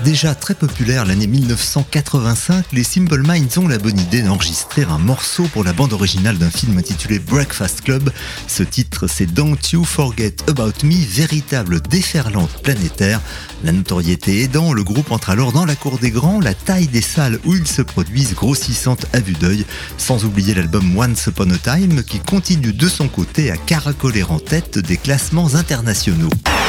Déjà très populaire l'année 1985, les Simple Minds ont la bonne idée d'enregistrer un morceau pour la bande originale d'un film intitulé Breakfast Club. Ce titre, c'est Don't You Forget About Me, véritable déferlante planétaire. La notoriété aidant, le groupe entre alors dans la cour des grands, la taille des salles où ils se produisent grossissante à vue d'œil, sans oublier l'album Once Upon a Time qui continue de son côté à caracoler en tête des classements internationaux.